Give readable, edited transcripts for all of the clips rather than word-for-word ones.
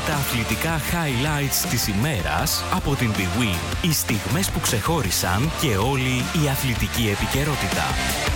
τα αθλητικά highlights της ημέρας από την Big Win. Οι στιγμές που ξεχώρισαν και όλη η αθλητική επικαιρότητα.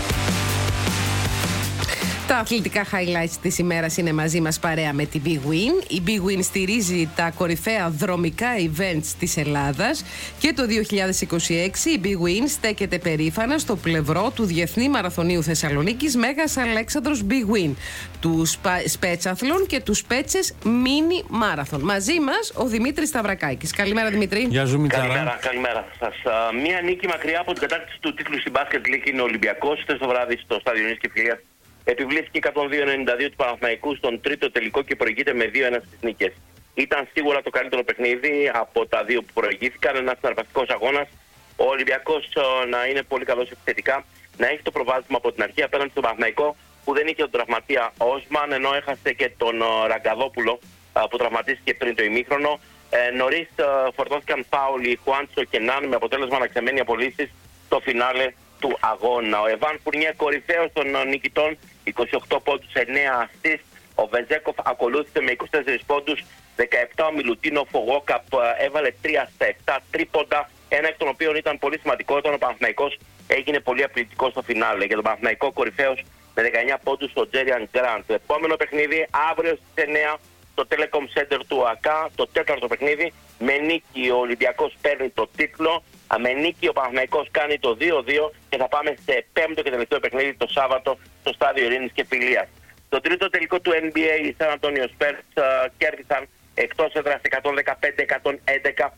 Τα αθλητικά highlights της ημέρας είναι μαζί μας παρέα με την Big Win. Η Big Win στηρίζει τα κορυφαία δρομικά events της Ελλάδας και το 2026 η Big Win στέκεται περήφανα στο πλευρό του Διεθνή Μαραθωνίου Θεσσαλονίκης Μέγας Αλέξανδρος Big Win, του Σπέτσαθλον και του Σπέτσες Mini Marathon. Μαζί μας ο Δημήτρης Σταυρακάκης. Καλημέρα, Δημήτρη. Γεια σου, Μητάρα. Καλημέρα σας. Μία νίκη μακριά από την κατάκτηση του τίτλου στην Basket League είναι ο Ολυμπιακός. Χθες το βράδυ στο στάδιο Ειρήνης και Φιλίας επιβλήθηκε 102-92 του Παναθηναϊκού στον τρίτο τελικό και προηγείται με 2-1 στις νίκες. Ήταν σίγουρα το καλύτερο παιχνίδι από τα δύο που προηγήθηκαν. Ένας συναρπαστικός αγώνας. Ο Ολυμπιακός να είναι πολύ καλός επιθετικά, να έχει το προβάδισμα από την αρχή απέναντι στον Παναθηναϊκό που δεν είχε τον τραυματία Όσμαν, ενώ έχασε και τον Ραγκαδόπουλο που τραυματίστηκε πριν το ημίχρονο. Νωρίς φορτώθηκαν φάουλοι Χουάντσο και Νάν με αποτέλεσμα να ξεμένει απολύσεις στο φινάλε του αγώνα. Ο Εβάν Φουρνιέ, κορυφαίος των νικητών, 28 πόντους, 9 assist. Ο Βεζέκοφ ακολούθησε με 24 πόντους, 17 ο Μιλουτίνοφ. Ο Γόκαπ έβαλε 3 στα 7 τρίποντα, ένα εκ των οποίων ήταν πολύ σημαντικό όταν ο Παναθηναϊκός έγινε πολύ απλητικό στο φινάλε. Για τον Παναθηναϊκό κορυφαίος με 19 πόντους ο Τζέριαν Γκραντ. Το επόμενο παιχνίδι αύριο στις 9 στο Telecom Center του ΑΚΑ, το τέταρτο παιχνίδι. Με νίκη ο Ολυμπιακός παίρνει το τίτλο. Με νίκη ο Παναθηναϊκός κάνει το 2-2 και θα πάμε σε πέμπτο και τελευταίο παιχνίδι το Σάββατο στο στάδιο Ειρήνης και Φιλίας. Το τρίτο τελικό του NBA οι San Antonio Spurs κέρδισαν εκτός έδρας 115-111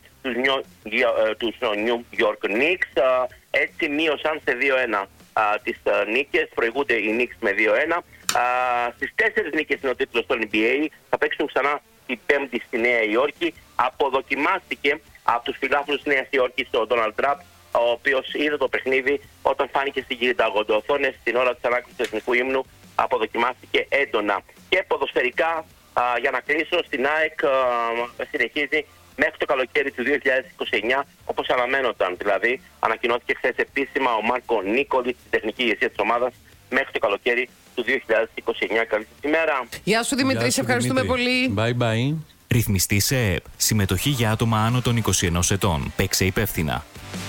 τους New York Knicks. Έτσι μείωσαν σε 2-1 τις νίκες, προηγούνται οι Knicks με 2-1. Στις 4 νίκες είναι ο τίτλος του NBA, θα παίξουν ξανά την Πέμπτη στη Νέα Υόρκη. Αποδοκιμάστηκε από τους φιλάθλους της Νέας Υόρκης ο Ντόναλντ Τραμπ, ο οποίος είδε το παιχνίδι όταν φάνηκε στην κινηταγωγοθόνες στην ώρα της ανάκρισης του Εθνικού Ύμνου. Αποδοκιμάστηκε έντονα. Και ποδοσφαιρικά, για να κλείσω, στην ΑΕΚ συνεχίζει μέχρι το καλοκαίρι του 2029, όπως αναμένονταν δηλαδή. Ανακοινώθηκε χθες επίσημα ο Μάρκο Νίκολη στην τεχνική ηγεσία της ομάδας μέχρι το καλοκαίρι του 2029. Καλή σας ημέρα. Γεια σου, Δημήτρη, σε ευχαριστούμε πολύ. Bye bye. Ρυθμιστή σε ΕΕΠ. Συμμετοχή για άτομα άνω των 21 ετών. Παίξε υπεύθυνα.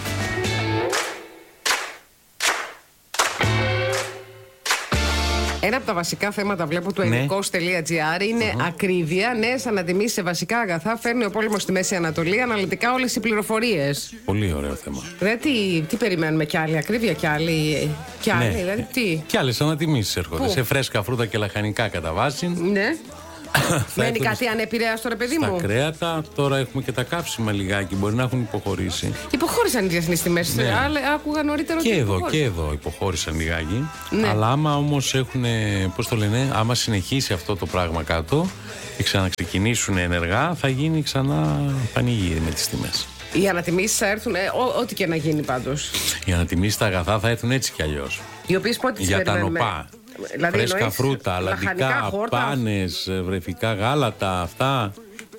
Ένα από τα βασικά θέματα βλέπω του ελληνικός.gr είναι ακρίβεια. Νέες ανατιμήσεις σε βασικά αγαθά. Φέρνει ο πόλεμος στη Μέση Ανατολή. Αναλυτικά όλες οι πληροφορίες. Πολύ ωραίο θέμα. Δηλαδή, τι περιμένουμε, κι άλλη ακρίβεια, κι άλλη. Δηλαδή, τι. Κι άλλες ανατιμήσεις έρχονται. Σε φρέσκα φρούτα και λαχανικά κατά βάση. Ναι. Μένει κάτι ανεπηρέαστο, ρε παιδί μου. Στα κρέατα, τώρα έχουμε και τα καύσιμα λιγάκι. Μπορεί να έχουν υποχωρήσει. Υποχώρησαν οι διεθνείς τιμές. Ναι. Άκουγα νωρίτερα Και εδώ υποχώρησαν λιγάκι. Ναι. Αλλά άμα όμως έχουν, πώς το λένε, άμα συνεχίσει αυτό το πράγμα κάτω και ξαναξεκινήσουν ενεργά, θα γίνει ξανά πανηγύρι με τις τιμές. Οι ανατιμήσεις θα έρθουν, ό,τι και να γίνει πάντως. Οι ανατιμήσεις στα αγαθά θα έρθουν έτσι κι αλλιώς. Οι οποίες πότε τις για περιμένουμε? τα νοπά. Δηλαδή, φρέσκα φρούτα, αλαντικά, πάνες, βρεφικά γάλατα, αυτά.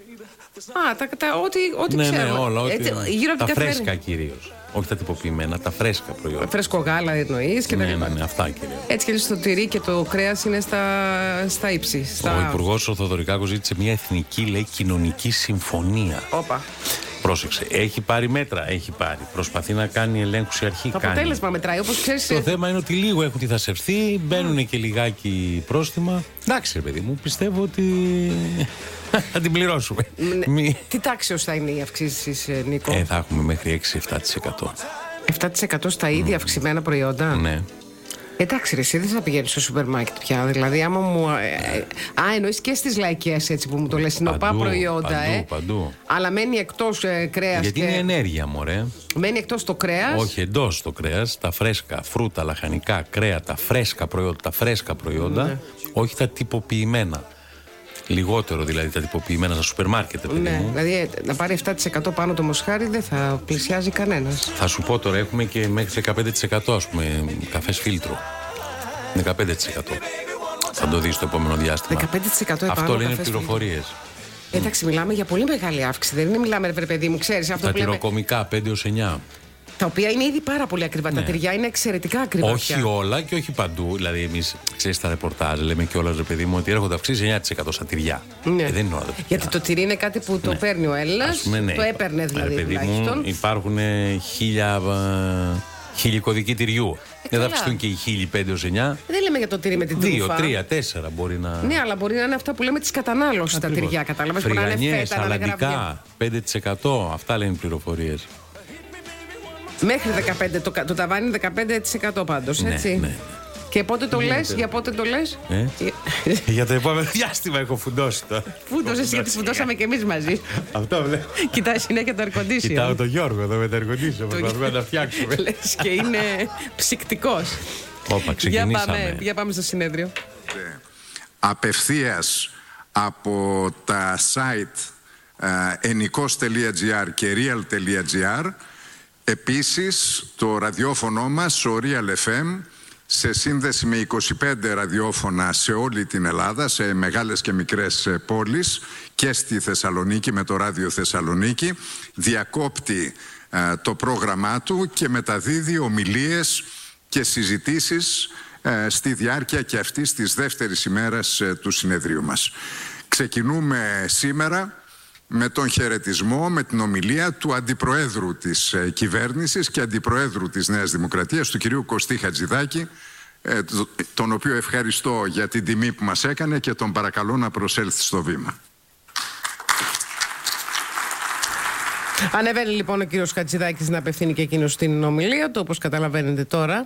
Ό,τι ξέρουμε. Ναι, όλα. Γύρω από τα φρέσκα κυρίως. Όχι τα τυποποιημένα, τα φρέσκα προϊόντα. Φρέσκο γάλα εννοείς και τα λοιπά. Ναι, αυτά κυρίως. Έτσι και το τυρί και το κρέας είναι στα ύψη. Ο Υπουργός ο Θοδωρικάκος ζήτησε μια εθνική, λέει, κοινωνική συμφωνία. Όπα. Πρόσεξε, έχει πάρει μέτρα, Προσπαθεί να κάνει ελέγχους η αρχή. Το αποτέλεσμα μετράει, όπως ξέρεις. Το θέμα είναι ότι λίγο έχουν θασευθεί, μπαίνουν και λιγάκι πρόστιμα. Εντάξει, ρε παιδί μου, πιστεύω ότι θα την πληρώσουμε. Τι τάξεως θα είναι οι αυξήσεις, Νίκο? Θα έχουμε μέχρι 6-7%. 7% στα ίδια αυξημένα προϊόντα. Ναι. Εντάξει, ρε, εσύ δεν θα πηγαίνεις στο σούπερ μάρκετ πια. Δηλαδή, άμα μου. Εννοείς και στις λαϊκές, έτσι που μου το λες, συνοπά προϊόντα. Παντού. Αλλά μένει εκτός κρέας. Γιατί είναι ενέργεια, μωρέ. Μένει εκτός το κρέας. Όχι, εντός το κρέας, τα φρέσκα φρούτα, λαχανικά, κρέατα, τα φρέσκα προϊόντα, ναι. Όχι τα τυποποιημένα. Λιγότερο δηλαδή τα τυποποιημένα στα σούπερ μάρκετ. Ναι, δηλαδή να πάρει 7% πάνω το μοσχάρι δεν θα πλησιάζει κανένας. Θα σου πω τώρα, έχουμε και μέχρι 15% ας πούμε καφές φίλτρο. 15%. Θα το δεις στο επόμενο διάστημα. 15% αυτό λένε πληροφορίες. Εντάξει, μιλάμε για πολύ μεγάλη αύξηση. Δεν είναι, μιλάμε, ρε παιδί μου, ξέρεις αυτό. Τα τυροκομικά 5-9. Τα οποία είναι ήδη πάρα πολύ ακριβά. Ναι. Τα τυριά είναι εξαιρετικά ακριβά. Όχι πια. Όλα και όχι παντού. Δηλαδή, εμείς, ξέρεις, στα ρεπορτάζ λέμε κιόλας, ρε παιδί μου, ότι έρχονται αυξήσεις 9% στα τυριά. Ναι. Δεν είναι όλα τα τυριά. Γιατί το τυρί είναι κάτι που το παίρνει ο Έλληνας. Ναι. Το έπαιρνε δηλαδή. Ρε παιδί μου, υπάρχουν 1000 κωδικοί τυριού. Δεν θα αυξηθούν και οι 1005 ως 9. Δεν λέμε για το τυρί με την τρούφα. 2, 3, 4 μπορεί να. Ναι, αλλά μπορεί να είναι αυτά που λέμε της κατανάλωσης τα τυριά. Κατάλαβες. Φρυγανιές, αλλαντικά, 5%. Αυτά λένε οι πληροφορίες. Μέχρι 15%. Το ταβάνι είναι 15% πάντως, έτσι. Ναι. Και πότε το λες, για πότε το λες? Για το επόμενο διάστημα έχω φουντώσει τώρα. Φούντωσες, γιατί φουντώσαμε και εμείς μαζί. Αυτό βλέπω. Κοιτάει συνέχεια το air condition. Κοιτάω τον Γιώργο εδώ με το air condition. Προσπαθούμε να τα φτιάξουμε. Λες και είναι ψυκτικός. Όπα, ξεκινήσαμε. Για πάμε στο συνέδριο. Απευθείας από τα site ennikos.gr και real.gr. Επίσης το ραδιόφωνο μας, ο Real FM, σε σύνδεση με 25 ραδιόφωνα σε όλη την Ελλάδα, σε μεγάλες και μικρές πόλεις και στη Θεσσαλονίκη με το Ράδιο Θεσσαλονίκη, διακόπτει το πρόγραμμά του και μεταδίδει ομιλίες και συζητήσεις στη διάρκεια και αυτής της δεύτερης ημέρας του συνεδρίου μας. Ξεκινούμε σήμερα με τον χαιρετισμό, με την ομιλία του Αντιπροέδρου της Κυβέρνησης και Αντιπροέδρου της Νέας Δημοκρατίας, του κυρίου Κωστή Χατζηδάκη, τον οποίο ευχαριστώ για την τιμή που μας έκανε και τον παρακαλώ να προσέλθει στο βήμα. Ανεβαίνει λοιπόν ο κύριος Χατζηδάκης να απευθύνει και εκείνος την ομιλία του, όπως καταλαβαίνετε τώρα.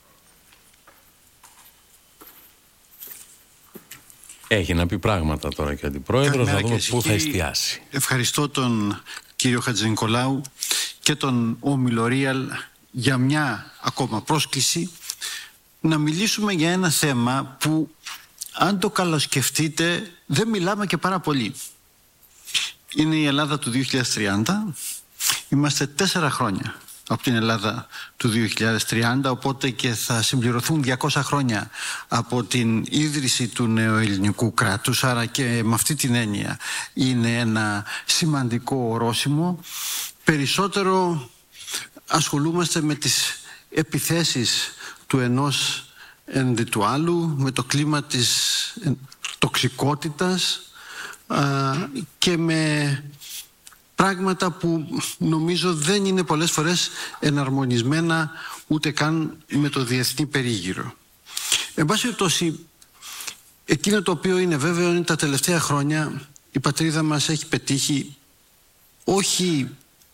Έχει να πει πράγματα τώρα και ο Αντιπρόεδρος, να δούμε πού θα εστιάσει. Ευχαριστώ τον κύριο Χατζηνικολάου και τον Όμιλο Real για μια ακόμα πρόσκληση να μιλήσουμε για ένα θέμα που, αν το καλοσκεφτείτε, δεν μιλάμε και πάρα πολύ. Είναι η Ελλάδα του 2030. Είμαστε 4 χρόνια από την Ελλάδα του 2030, οπότε και θα συμπληρωθούν 200 χρόνια από την ίδρυση του νεοελληνικού κράτους, άρα και με αυτή την έννοια είναι ένα σημαντικό ορόσημο. Περισσότερο ασχολούμαστε με τις επιθέσεις του ενός ενδυ του άλλου, με το κλίμα της τοξικότητας και με πράγματα που νομίζω δεν είναι πολλές φορές εναρμονισμένα ούτε καν με το διεθνή περίγυρο. Εν πάση περιπτώσει, εκείνο το οποίο είναι βέβαιο είναι τα τελευταία χρόνια η πατρίδα μας έχει πετύχει όχι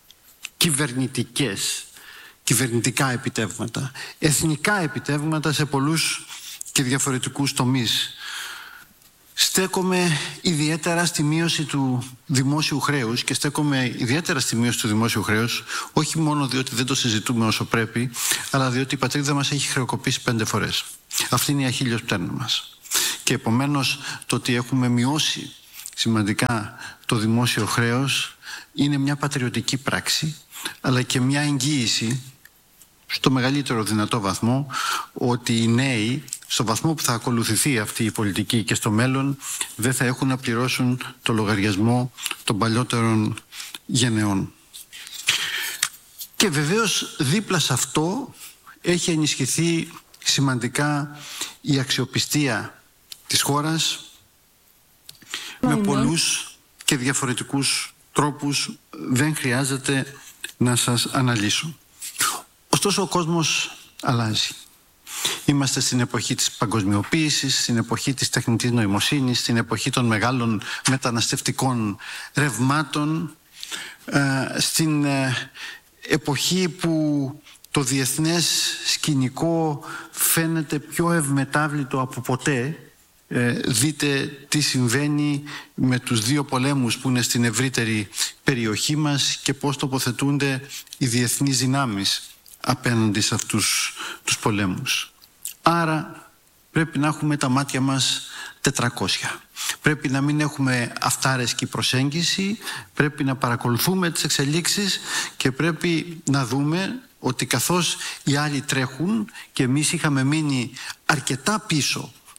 κυβερνητικά επιτεύγματα, εθνικά επιτεύγματα σε πολλούς και διαφορετικούς τομείς. Στέκομαι ιδιαίτερα στη μείωση του δημόσιου χρέους και στέκομαι ιδιαίτερα στη μείωση του δημόσιου χρέους, όχι μόνο διότι δεν το συζητούμε όσο πρέπει, αλλά διότι η πατρίδα μας έχει χρεοκοπήσει 5 φορές. Αυτή είναι η αχίλλειος πτέρνα μας. Και επομένως το ότι έχουμε μειώσει σημαντικά το δημόσιο χρέος είναι μια πατριωτική πράξη, αλλά και μια εγγύηση στο μεγαλύτερο δυνατό βαθμό ότι οι νέοι, στο βαθμό που θα ακολουθηθεί αυτή η πολιτική και στο μέλλον, δεν θα έχουν να πληρώσουν το λογαριασμό των παλιότερων γενεών. Και βεβαίως δίπλα σε αυτό έχει ενισχυθεί σημαντικά η αξιοπιστία της χώρας με πολλούς και διαφορετικούς τρόπους, δεν χρειάζεται να σας αναλύσω. Ωστόσο ο κόσμος αλλάζει. Είμαστε στην εποχή της παγκοσμιοποίησης, στην εποχή της τεχνητής νοημοσύνης, στην εποχή των μεγάλων μεταναστευτικών ρευμάτων, στην εποχή που το διεθνές σκηνικό φαίνεται πιο ευμετάβλητο από ποτέ. Δείτε τι συμβαίνει με τους 2 πολέμους που είναι στην ευρύτερη περιοχή μας και πώς τοποθετούνται οι διεθνείς δυνάμεις απέναντι σε αυτούς τους πολέμους. Άρα πρέπει να έχουμε τα μάτια μας 400. Πρέπει να μην έχουμε αυτάρεσκη προσέγγιση, πρέπει να παρακολουθούμε τις εξελίξεις και πρέπει να δούμε ότι καθώς οι άλλοι τρέχουν και εμείς είχαμε μείνει αρκετά πίσω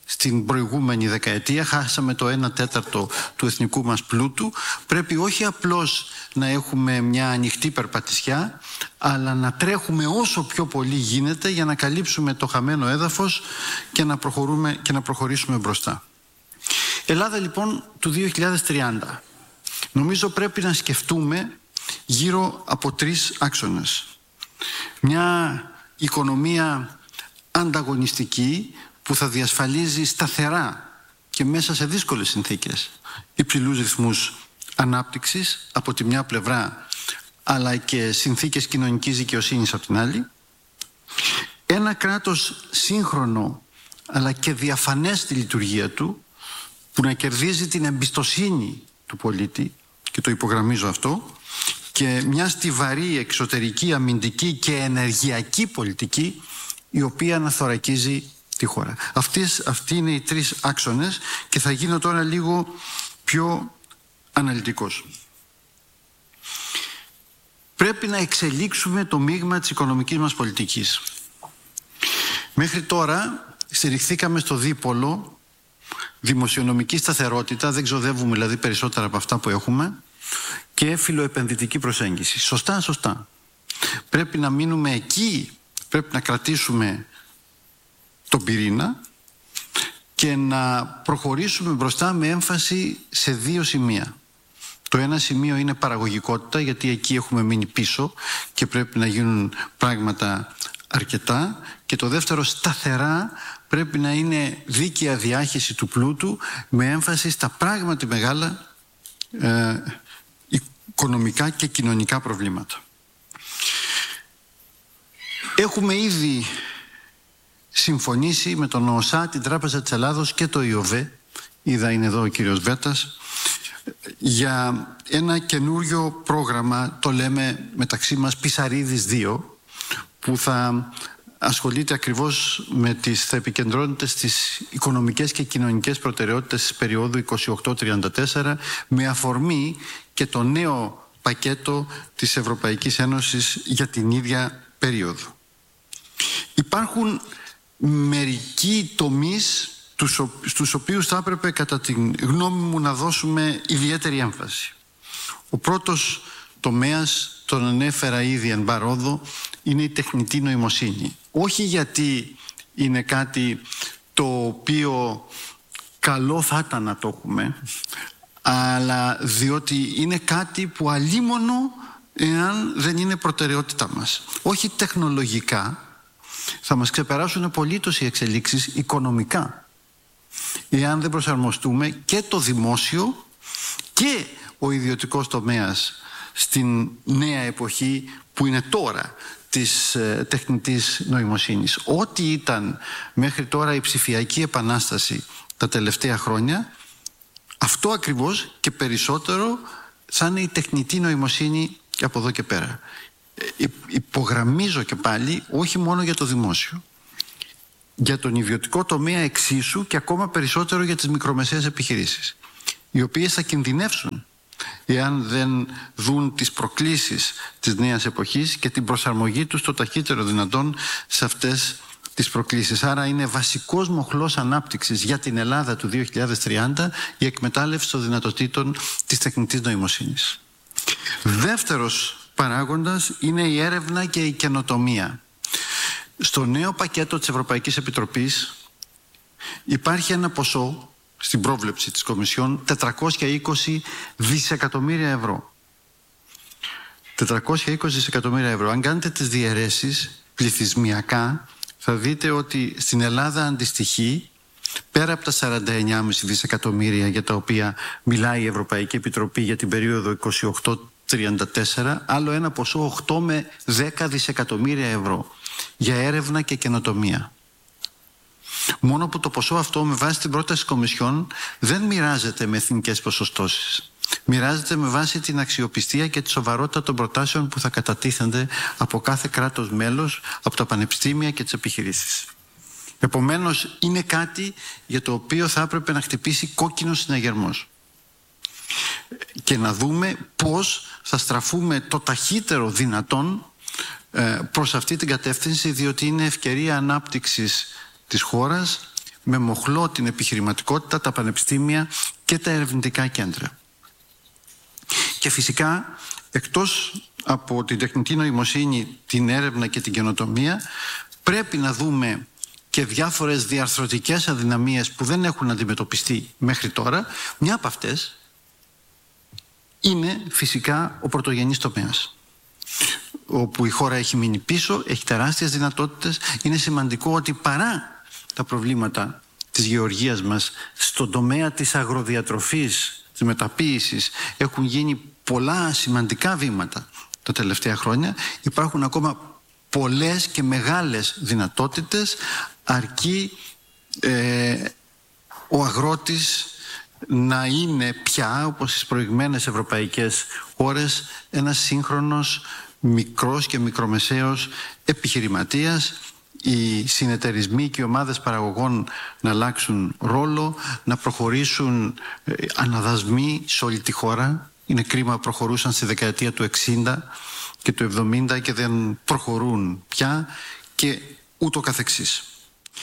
στην προηγούμενη δεκαετία, χάσαμε το 1/4 του εθνικού μας πλούτου. Πρέπει όχι απλώς να έχουμε μια ανοιχτή περπατησιά, αλλά να τρέχουμε όσο πιο πολύ γίνεται για να καλύψουμε το χαμένο έδαφος και να προχωρήσουμε μπροστά. Ελλάδα λοιπόν του 2030. Νομίζω πρέπει να σκεφτούμε γύρω από 3 άξονες. Μια οικονομία ανταγωνιστική που θα διασφαλίζει σταθερά και μέσα σε δύσκολες συνθήκες υψηλούς ρυθμούς ανάπτυξης από τη μια πλευρά, αλλά και συνθήκες κοινωνικής δικαιοσύνης από την άλλη. Ένα κράτος σύγχρονο αλλά και διαφανές στη λειτουργία του, που να κερδίζει την εμπιστοσύνη του πολίτη, και το υπογραμμίζω αυτό, και μια στιβαρή εξωτερική, αμυντική και ενεργειακή πολιτική η οποία να θωρακίζει τη χώρα. Αυτοί είναι οι 3 άξονες και θα γίνω τώρα λίγο πιο αναλυτικός. Πρέπει να εξελίξουμε το μείγμα της οικονομικής μας πολιτικής. Μέχρι τώρα στηριχθήκαμε στο δίπολο δημοσιονομική σταθερότητα, δεν ξοδεύουμε δηλαδή περισσότερα από αυτά που έχουμε, και φιλοεπενδυτική προσέγγιση. Σωστά. Πρέπει να μείνουμε εκεί, πρέπει να κρατήσουμε τον πυρήνα και να προχωρήσουμε μπροστά με έμφαση σε 2 σημεία. Το ένα σημείο είναι παραγωγικότητα, γιατί εκεί έχουμε μείνει πίσω και πρέπει να γίνουν πράγματα αρκετά, και το δεύτερο, σταθερά, πρέπει να είναι δίκαια διάχυση του πλούτου με έμφαση στα πράγματι μεγάλα οικονομικά και κοινωνικά προβλήματα. Έχουμε ήδη συμφωνήσει με τον ΟΣΑ, την Τράπεζα της Ελλάδος και το ΙΟΒΕ, είδα είναι εδώ ο κύριος Βέτας, για ένα καινούριο πρόγραμμα, το λέμε μεταξύ μας Πισαρίδης 2, που θα ασχολείται ακριβώς θα επικεντρώνεται στις οικονομικές και κοινωνικές προτεραιότητες της περίοδου 28-34, με αφορμή και το νέο πακέτο της Ευρωπαϊκής Ένωσης για την ίδια περίοδο. Υπάρχουν μερικοί τομείς στους οποίους θα έπρεπε κατά την γνώμη μου να δώσουμε ιδιαίτερη έμφαση. Ο πρώτος τομέας, τον ανέφερα ήδη εν παρόδο, είναι η τεχνητή νοημοσύνη. Όχι γιατί είναι κάτι το οποίο καλό θα ήταν να το έχουμε, αλλά διότι είναι κάτι που αλίμονο εάν δεν είναι προτεραιότητά μας. Όχι τεχνολογικά, θα μας ξεπεράσουν απολύτως οι εξελίξεις οικονομικά, εάν δεν προσαρμοστούμε και το δημόσιο και ο ιδιωτικός τομέας στην νέα εποχή που είναι τώρα της τεχνητής νοημοσύνης. Ό,τι ήταν μέχρι τώρα η ψηφιακή επανάσταση τα τελευταία χρόνια, αυτό ακριβώς και περισσότερο θα είναι η τεχνητή νοημοσύνη και από εδώ και πέρα. Υπογραμμίζω και πάλι, όχι μόνο για το δημόσιο, για τον ιδιωτικό τομέα εξίσου και ακόμα περισσότερο για τις μικρομεσαίες επιχειρήσεις, οι οποίες θα κινδυνεύσουν εάν δεν δουν τις προκλήσεις της νέας εποχής και την προσαρμογή τους το ταχύτερο δυνατόν σε αυτές τις προκλήσεις. Άρα είναι βασικός μοχλός ανάπτυξης για την Ελλάδα του 2030 η εκμετάλλευση των δυνατοτήτων της τεχνητής νοημοσύνης. Δεύτερος παράγοντας είναι η έρευνα και η καινοτομία. Στο νέο πακέτο της Ευρωπαϊκής Επιτροπής υπάρχει ένα ποσό στην πρόβλεψη της Κομισιόν 420 δισεκατομμύρια ευρώ. 420 δισεκατομμύρια ευρώ. Αν κάνετε τις διαιρέσεις πληθυσμιακά, θα δείτε ότι στην Ελλάδα αντιστοιχεί, πέρα από τα 49,5 δισεκατομμύρια για τα οποία μιλάει η Ευρωπαϊκή Επιτροπή για την περίοδο 28-34, άλλο ένα ποσό 8 με 10 δισεκατομμύρια ευρώ για έρευνα και καινοτομία. Μόνο που το ποσό αυτό με βάση την πρόταση της Κομισιόν δεν μοιράζεται με εθνικές ποσοστώσεις. Μοιράζεται με βάση την αξιοπιστία και τη σοβαρότητα των προτάσεων που θα κατατίθενται από κάθε κράτος μέλος, από τα πανεπιστήμια και τις επιχειρήσεις. Επομένως, είναι κάτι για το οποίο θα έπρεπε να χτυπήσει κόκκινος συναγερμός και να δούμε πώς θα στραφούμε το ταχύτερο δυνατόν προς αυτή την κατεύθυνση, διότι είναι ευκαιρία ανάπτυξης της χώρας με μοχλό την επιχειρηματικότητα, τα πανεπιστήμια και τα ερευνητικά κέντρα. Και φυσικά, εκτός από την τεχνητή νοημοσύνη, την έρευνα και την καινοτομία, πρέπει να δούμε και διάφορες διαρθρωτικές αδυναμίες που δεν έχουν αντιμετωπιστεί μέχρι τώρα. Μια από αυτές είναι φυσικά ο πρωτογενής τομέας, όπου η χώρα έχει μείνει πίσω, έχει τεράστιες δυνατότητες. Είναι σημαντικό ότι παρά τα προβλήματα της γεωργίας μας, στον τομέα της αγροδιατροφής, της μεταποίησης, έχουν γίνει πολλά σημαντικά βήματα τα τελευταία χρόνια. Υπάρχουν ακόμα πολλές και μεγάλες δυνατότητες, αρκεί ο αγρότης να είναι πια, όπως στις προηγμένες ευρωπαϊκές χώρες, ένας σύγχρονος μικρός και μικρομεσαίος επιχειρηματίας, οι συνεταιρισμοί και οι ομάδες παραγωγών να αλλάξουν ρόλο, να προχωρήσουν αναδασμοί σε όλη τη χώρα. Είναι κρίμα προχωρούσαν στη δεκαετία του 60 και του 70 και δεν προχωρούν πια, και ούτω καθεξής.